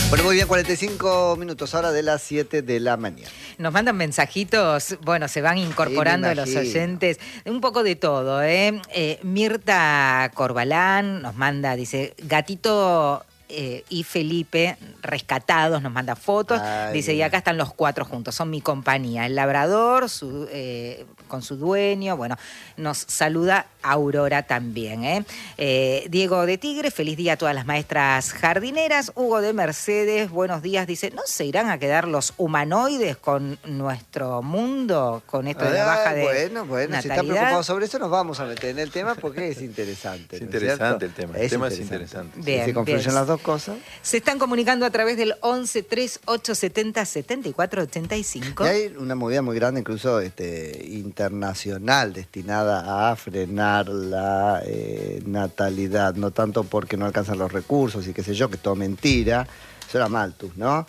Bueno, muy bien, 45 minutos ahora de las 7 de la mañana. Nos mandan mensajitos, bueno, se van incorporando los oyentes, un poco de todo, ¿eh? Mirta Corbalán nos manda, dice, gatito y Felipe rescatados, nos manda fotos, dice, y acá están los 4 juntos, son mi compañía, el labrador con su dueño, bueno, nos saluda Aurora también, Diego de Tigre, feliz día a todas las maestras jardineras. Hugo de Mercedes, buenos días, dice, ¿no se irán a quedar los humanoides con nuestro mundo, con esto de la baja de natalidad? Si están preocupados sobre eso, nos vamos a meter en el tema porque es interesante. Es interesante el tema, es interesante. Bien, se confluyen las dos cosas. Se están comunicando a través del 11 3870 74 85. Y hay una movida muy grande, incluso internacional, destinada a frenar la natalidad, no tanto porque no alcanzan los recursos y qué sé yo, que todo mentira, eso era Malthus, ¿no?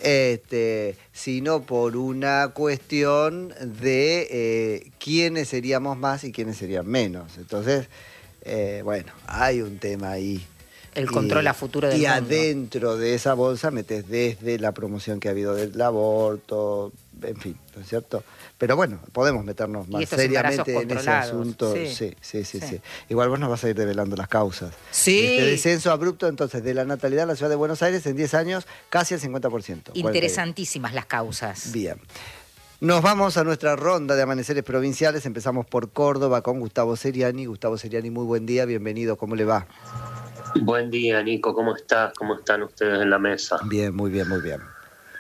Sino por una cuestión de quiénes seríamos más y quiénes serían menos. Entonces, bueno, hay un tema ahí. El control a futuro del mundo. Y mundo. adentro de esa bolsa metes desde la promoción que ha habido del aborto, en fin, ¿no es cierto? Pero bueno, podemos meternos más seriamente en ese asunto. Sí. Igual vos nos vas a ir develando las causas. Sí. Este descenso abrupto, entonces, de la natalidad en la ciudad de Buenos Aires en 10 años, casi el 50%. Interesantísimas las causas. Bien. Nos vamos a nuestra ronda de amaneceres provinciales. Empezamos por Córdoba con Gustavo Seriani. Gustavo Seriani, muy buen día, bienvenido, ¿cómo le va? Buen día, Nico, ¿cómo estás? ¿Cómo están ustedes en la mesa? Bien, muy bien, muy bien.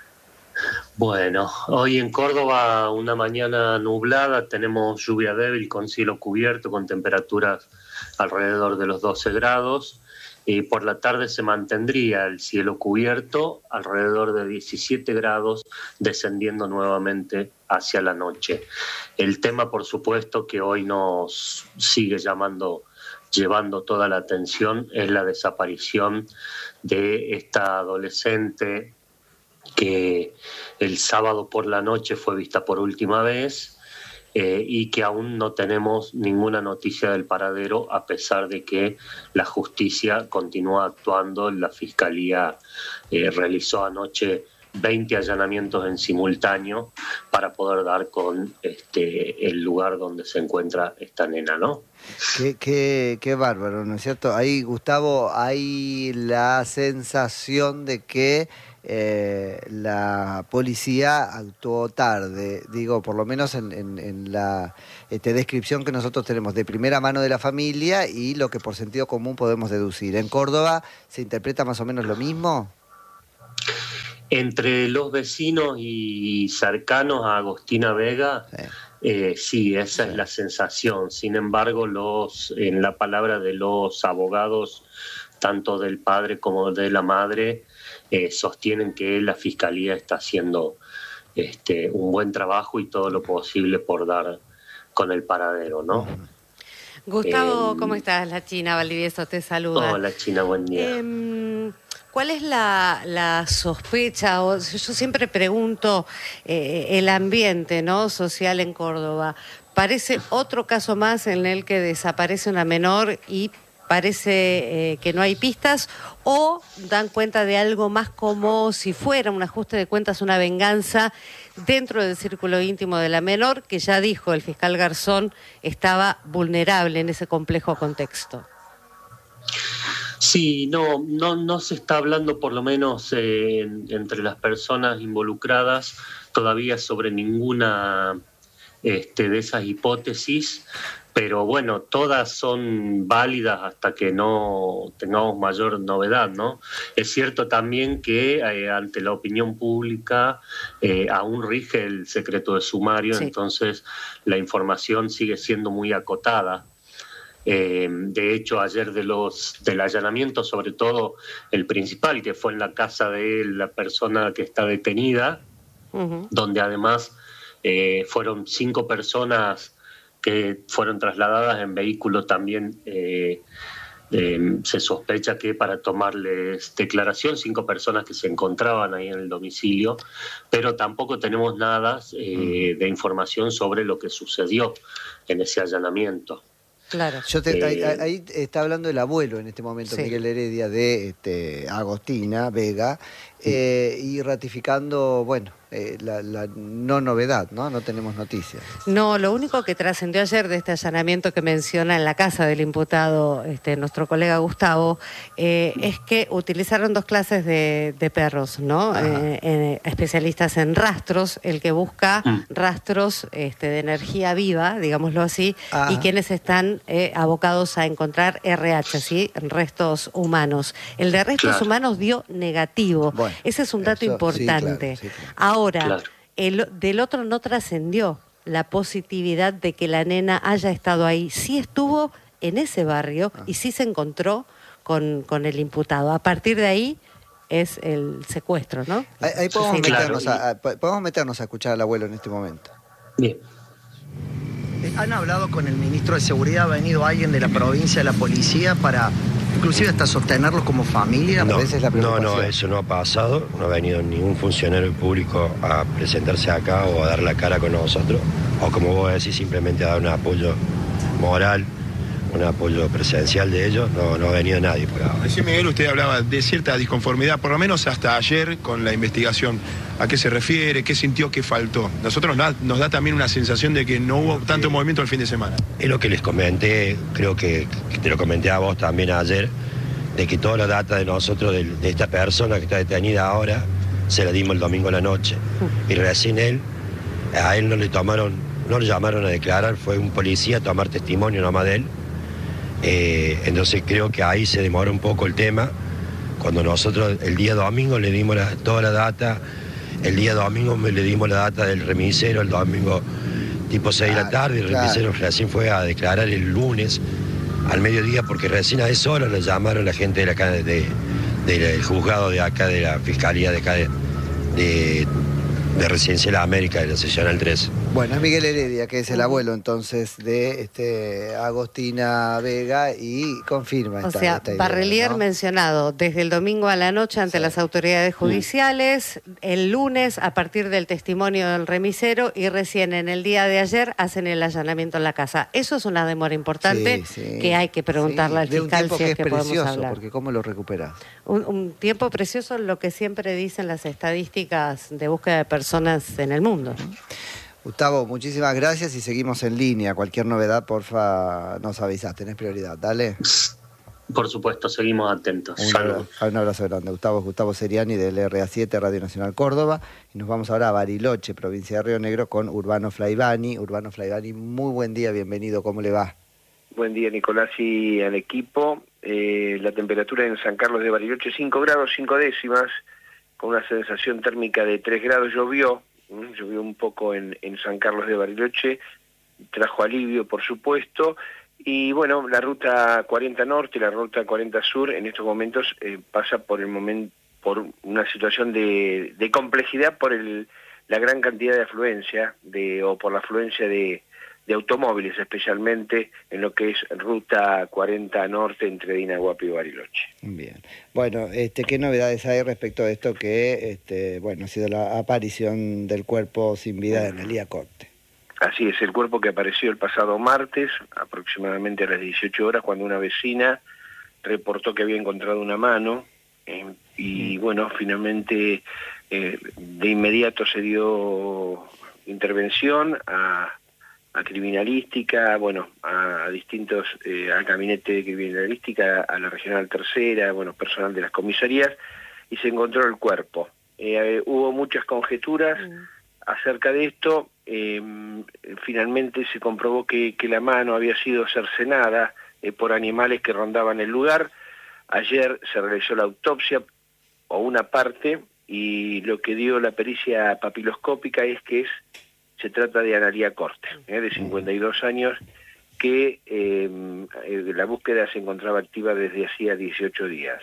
Bueno, hoy en Córdoba una mañana nublada, tenemos lluvia débil con cielo cubierto, con temperaturas alrededor de los 12 grados, y por la tarde se mantendría el cielo cubierto alrededor de 17 grados, descendiendo nuevamente hacia la noche. El tema, por supuesto, que hoy nos sigue llevando toda la atención es la desaparición de esta adolescente que el sábado por la noche fue vista por última vez y que aún no tenemos ninguna noticia del paradero, a pesar de que la justicia continúa actuando. La Fiscalía realizó anoche 20 allanamientos en simultáneo para poder dar con el lugar donde se encuentra esta nena, ¿no? Qué bárbaro, ¿no es cierto? Ahí, Gustavo, hay la sensación de que la policía actuó tarde, digo, por lo menos en la descripción que nosotros tenemos de primera mano de la familia y lo que por sentido común podemos deducir. ¿En Córdoba se interpreta más o menos lo mismo? Entre los vecinos y cercanos a Agostina Vega, sí, esa es la sensación. Sin embargo, en la palabra de los abogados, tanto del padre como de la madre, sostienen que la Fiscalía está haciendo un buen trabajo y todo lo posible por dar con el paradero, ¿no? Gustavo, ¿cómo estás? La China Valdivieso te saluda. Hola, China, buen día. ¿Cuál es la sospecha? Yo siempre pregunto el ambiente, ¿no?, social en Córdoba. ¿Parece otro caso más en el que desaparece una menor y parece que no hay pistas, o dan cuenta de algo más como si fuera un ajuste de cuentas, una venganza dentro del círculo íntimo de la menor, que ya dijo el fiscal Garzón estaba vulnerable en ese complejo contexto? Sí, no se está hablando, por lo menos entre las personas involucradas, todavía sobre ninguna de esas hipótesis, pero bueno, todas son válidas hasta que no tengamos mayor novedad, ¿no? Es cierto también que ante la opinión pública aún rige el secreto de sumario, sí. Entonces la información sigue siendo muy acotada. De hecho, ayer del allanamiento, sobre todo el principal, que fue en la casa de la persona que está detenida, donde además fueron 5 personas que fueron trasladadas en vehículo también, se sospecha que para tomarles declaración, 5 personas que se encontraban ahí en el domicilio, pero tampoco tenemos nada de información sobre lo que sucedió en ese allanamiento. Claro. Ahí está hablando el abuelo en este momento, sí. Miguel Heredia, de Agostina Vega, y ratificando, bueno, la no novedad, ¿no? No tenemos noticias. No, lo único que trascendió ayer de este allanamiento que menciona en la casa del imputado nuestro colega Gustavo, es que utilizaron 2 clases de perros, ¿no? Especialistas en rastros, el que busca rastros de energía viva, digámoslo así, y quienes están abocados a encontrar RH, ¿sí? Restos humanos. El de restos humanos dio negativo. Bueno, ese es un dato importante. Sí, claro. Ahora, del otro no trascendió la positividad de que la nena haya estado ahí. Sí estuvo en ese barrio y sí se encontró con el imputado. A partir de ahí es el secuestro, ¿no? Ahí podemos meternos a escuchar al abuelo en este momento. Bien. ¿Han hablado con el ministro de Seguridad? ¿Ha venido alguien de la provincia de la policía para inclusive hasta sostenerlos como familia? No, no, eso no ha pasado. No ha venido ningún funcionario público a presentarse acá o a dar la cara con nosotros. O como vos decís, simplemente a dar un apoyo moral, un apoyo presencial de ellos. No ha venido nadie por ahora. Recién, Miguel, usted hablaba de cierta disconformidad, por lo menos hasta ayer, con la investigación. ¿A qué se refiere? ¿Qué sintió que faltó? Nosotros nos da también una sensación de que no hubo tanto movimiento el fin de semana. Es lo que les comenté, creo que te lo comenté a vos también ayer, de que toda la data de nosotros, de esta persona que está detenida ahora, se la dimos el domingo a la noche. Y recién a él no le llamaron a declarar, fue un policía a tomar testimonio nomás de él. Entonces creo que ahí se demoró un poco el tema. Cuando nosotros el día domingo le dimos toda la data, el día domingo le dimos la data del remisero, el domingo tipo 6 de la tarde, el remisero recién fue a declarar el lunes al mediodía, porque recién a esa hora le llamaron la gente de acá, del juzgado de acá, de la fiscalía de acá, de Residencial América, de la seccional 3. Bueno, es Miguel Heredia, que es el abuelo entonces de Agostina Vega, y confirma esta idea, Barrelier, ¿no? Mencionado desde el domingo a la noche ante las autoridades judiciales, el lunes a partir del testimonio del remisero, y recién en el día de ayer hacen el allanamiento en la casa. Eso es una demora importante que hay que preguntarle al fiscal si es que podemos hablar. Porque ¿cómo lo recuperás? Un tiempo precioso, lo que siempre dicen las estadísticas de búsqueda de personas en el mundo. Gustavo, muchísimas gracias y seguimos en línea. Cualquier novedad, porfa, nos avisás, tenés prioridad. Dale. Por supuesto, seguimos atentos. Un abrazo grande. Gustavo Seriani del RA7, Radio Nacional Córdoba. Y nos vamos ahora a Bariloche, provincia de Río Negro, con Urbano Flaivani. Urbano Flaivani, muy buen día, bienvenido. ¿Cómo le va? Buen día, Nicolás, y al equipo. La temperatura en San Carlos de Bariloche, 5 grados 5 décimas, con una sensación térmica de 3 grados. Llovió un poco en San Carlos de Bariloche, trajo alivio, por supuesto, y bueno, la ruta 40 Norte y la ruta 40 Sur en estos momentos pasa por una situación de complejidad por la gran cantidad de afluencia, o por la afluencia de automóviles, especialmente en lo que es ruta 40 Norte entre Dinaguapi y Bariloche. Bien. Bueno, ¿qué novedades hay respecto a esto que, ha sido la aparición del cuerpo sin vida de Analía Corte? Así es, el cuerpo que apareció el pasado martes, aproximadamente a las 18 horas, cuando una vecina reportó que había encontrado una mano, y bueno, finalmente de inmediato se dio intervención a criminalística, a distintos, al gabinete de criminalística, a la regional tercera, personal de las comisarías, y se encontró el cuerpo. Hubo muchas conjeturas acerca de esto. Finalmente se comprobó que la mano había sido cercenada por animales que rondaban el lugar. Ayer se realizó la autopsia, o una parte, y lo que dio la pericia papiloscópica es que se trata de Analía Corte, de 52 años, que la búsqueda se encontraba activa desde hacía 18 días.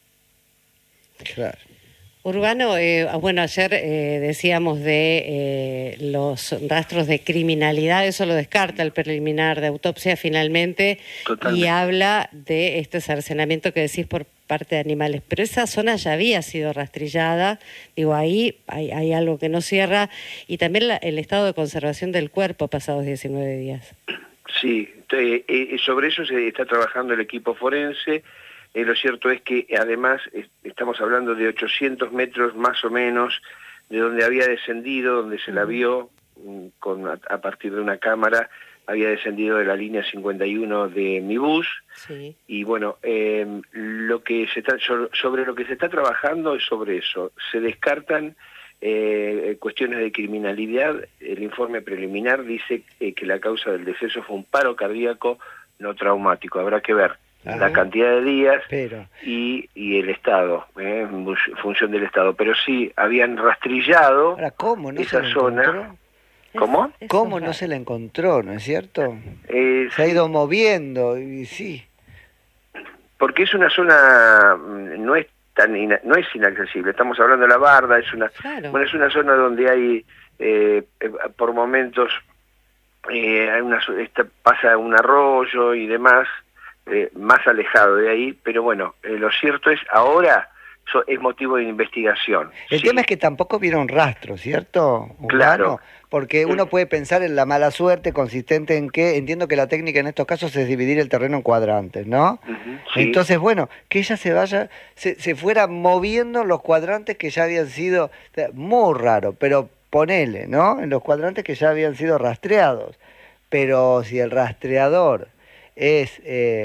Claro. Urbano, ayer decíamos de los rastros de criminalidad, eso lo descarta el preliminar de autopsia finalmente. Totalmente. Y habla de este cercenamiento que decís por parte de animales, pero esa zona ya había sido rastrillada, ahí hay algo que no cierra, y también el estado de conservación del cuerpo pasados 19 días. Sí, sobre eso se está trabajando el equipo forense. lo cierto es que además estamos hablando de 800 metros más o menos de donde había descendido, donde se la vio a partir de una cámara, había descendido de la línea 51 de mi bus. Sí. Y bueno, sobre lo que se está trabajando es sobre eso. Se descartan cuestiones de criminalidad. El informe preliminar dice que la causa del deceso fue un paro cardíaco no traumático. Habrá que ver la cantidad de días y el estado, en función del estado. Pero sí, habían rastrillado esa zona. ¿Cómo? ¿Cómo no se la encontró, no es cierto? Se ha ido moviendo, y sí. Porque es una zona, no es inaccesible. Estamos hablando de la Barda, es una zona donde hay, por momentos, pasa un arroyo y demás, más alejado de ahí, pero bueno, lo cierto es, ahora es motivo de investigación. El tema es que tampoco vieron rastro, ¿cierto? Claro. Porque uno puede pensar en la mala suerte consistente en que, entiendo que la técnica en estos casos es dividir el terreno en cuadrantes, ¿no? Sí. Entonces, bueno, que ella se fuera moviendo los cuadrantes que ya habían sido, muy raro, pero ponele, ¿no? En los cuadrantes que ya habían sido rastreados. Pero si el rastreador es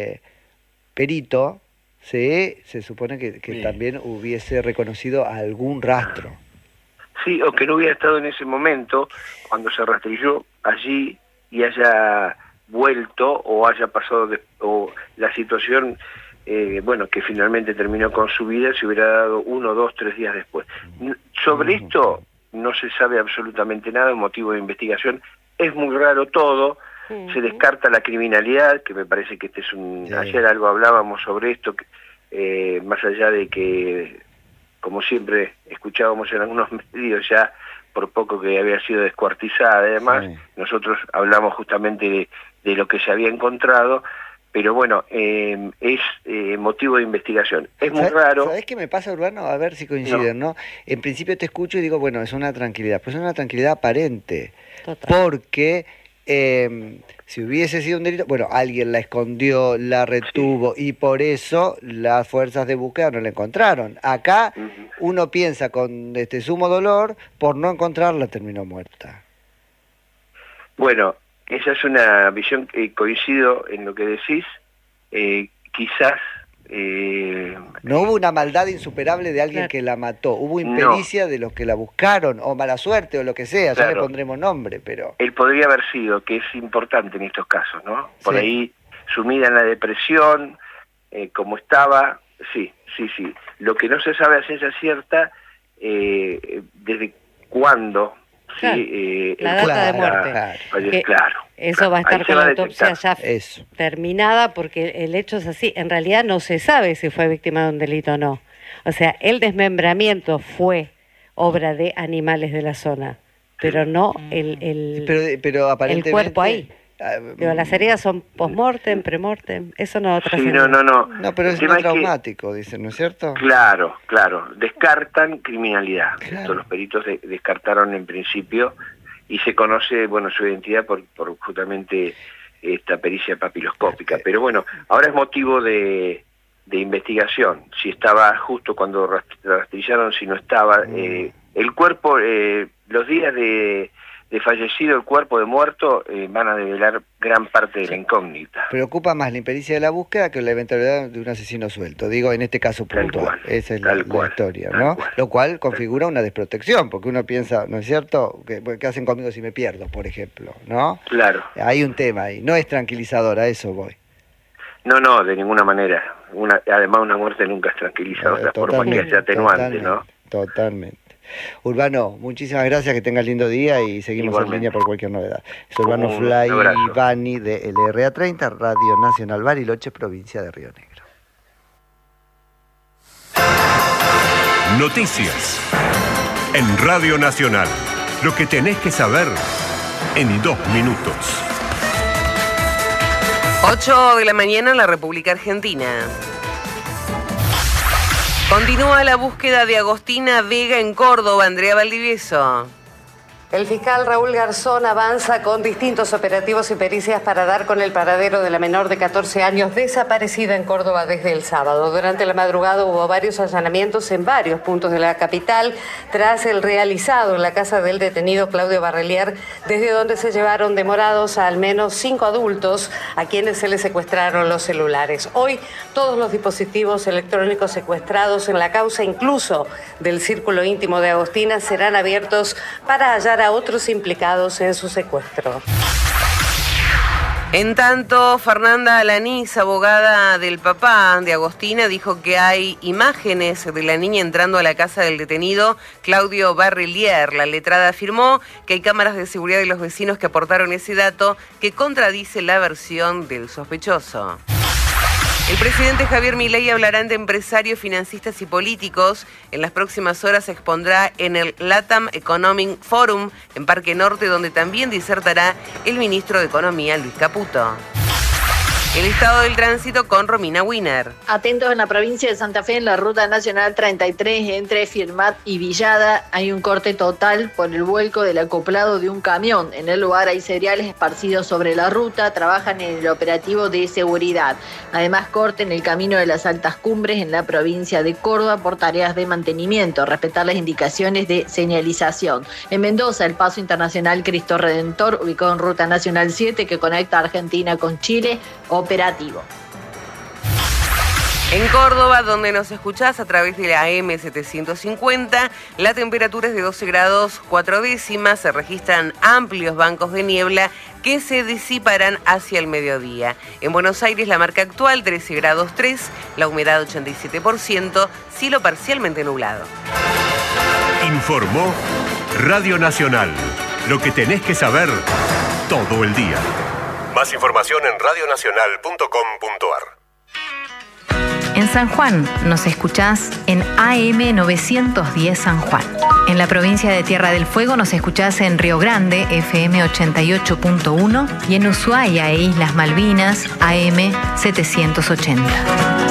perito, se supone que también hubiese reconocido algún rastro. Sí, o que no hubiera estado en ese momento cuando se rastrilló allí y haya vuelto o haya pasado o la situación que finalmente terminó con su vida se hubiera dado 1, 2, 3 días después. Sobre esto no se sabe absolutamente nada, motivo de investigación. Es muy raro todo. Se descarta la criminalidad, que me parece que ayer algo hablábamos sobre esto, más allá de que, como siempre escuchábamos en algunos medios ya, por poco que había sido descuartizada, además, nosotros hablamos justamente de lo que se había encontrado, pero bueno, es motivo de investigación. Es muy raro. ¿Sabés qué me pasa, Urbano? A ver si coinciden, ¿no? En principio te escucho y digo, bueno, es una tranquilidad, pues es una tranquilidad aparente. Total. Porque si hubiese sido un delito, bueno, alguien la escondió, la retuvo y por eso las fuerzas de búsqueda no la encontraron. Acá uno piensa con sumo dolor, por no encontrarla terminó muerta. Bueno, esa es una visión que coincido en lo que decís. Quizás no hubo una maldad insuperable de alguien que la mató, hubo impericia de los que la buscaron, o mala suerte, o lo que sea, ya le pondremos nombre, pero... Él podría haber sido, que es importante en estos casos, ¿no? Por ahí, sumida en la depresión, como estaba, sí. Lo que no se sabe a ciencia cierta, desde cuándo... la data de muerte. Eso va a estar con la autopsia ya terminada, porque el hecho es así. En realidad no se sabe si fue víctima de un delito o no. O sea, el desmembramiento fue obra de animales de la zona, pero no pero aparentemente, el cuerpo ahí. Pero las heridas son post-mortem, pre-mortem, eso no trasciende. No, pero es no traumático, dicen, ¿no es cierto? Claro, descartan criminalidad. Los peritos descartaron en principio y se conoce, su identidad por justamente esta pericia papiloscópica. Pero bueno, ahora es motivo de investigación. Si estaba justo cuando rastrillaron, si no estaba. El cuerpo, los días de fallecido, el cuerpo de muerto, van a develar gran parte de la incógnita. Preocupa más la impericia de la búsqueda que la eventualidad de un asesino suelto. Digo, en este caso puntual. Esa es la historia, ¿no? Lo cual configura una desprotección, porque uno piensa, ¿no es cierto? ¿Qué hacen conmigo si me pierdo, por ejemplo? ¿No? Claro. Hay un tema ahí. No es tranquilizador, a eso voy. No, de ninguna manera. Además, una muerte nunca es tranquilizadora, por más que sea atenuante, ¿no? Totalmente. Urbano, muchísimas gracias, que tengas lindo día y seguimos en línea por cualquier novedad. Es Urbano Flaivani de LRA30, Radio Nacional Bariloche, provincia de Río Negro. Noticias en Radio Nacional. Lo que tenés que saber en 2 minutos. 8 de la mañana en la República Argentina. Continúa la búsqueda de Agostina Vega en Córdoba. Andrea Valdivieso. El fiscal Raúl Garzón avanza con distintos operativos y pericias para dar con el paradero de la menor de 14 años desaparecida en Córdoba desde el sábado. Durante la madrugada hubo varios allanamientos en varios puntos de la capital tras el realizado en la casa del detenido Claudio Barrelier, desde donde se llevaron demorados a al menos 5 adultos a quienes se les secuestraron los celulares. Hoy todos los dispositivos electrónicos secuestrados en la causa, incluso del círculo íntimo de Agostina, serán abiertos para hallar a otros implicados en su secuestro. En tanto, Fernanda Alanís, abogada del papá de Agostina, dijo que hay imágenes de la niña entrando a la casa del detenido Claudio Barrelier. La letrada afirmó que hay cámaras de seguridad de los vecinos que aportaron ese dato que contradice la versión del sospechoso. El presidente Javier Milei hablará ante empresarios, financistas y políticos. En las próximas horas se expondrá en el LATAM Economic Forum en Parque Norte, donde también disertará el ministro de Economía, Luis Caputo. El estado del tránsito con Romina Wiener. Atentos en la provincia de Santa Fe, en la ruta nacional 33 entre Firmat y Villada, hay un corte total por el vuelco del acoplado de un camión. En el lugar hay cereales esparcidos sobre la ruta, trabajan en el operativo de seguridad. Además, corte en el camino de las Altas Cumbres en la provincia de Córdoba por tareas de mantenimiento, respetar las indicaciones de señalización. En Mendoza, el paso internacional Cristo Redentor, ubicado en ruta nacional 7 que conecta Argentina con Chile, operativo. En Córdoba, donde nos escuchás a través de la AM750, la temperatura es de 12 grados 4 décimas, se registran amplios bancos de niebla que se disiparán hacia el mediodía. En Buenos Aires, la marca actual 13 grados 3, la humedad 87%, cielo parcialmente nublado. Informó Radio Nacional. Lo que tenés que saber todo el día. Más información en radionacional.com.ar. En San Juan nos escuchás en AM 910 San Juan. En la provincia de Tierra del Fuego nos escuchás en Río Grande, FM 88.1, y en Ushuaia e Islas Malvinas, AM 780.